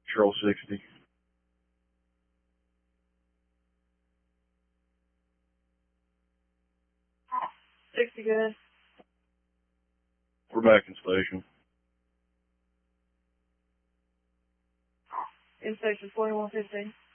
Control 60. Good. We're back in station. In station 4115.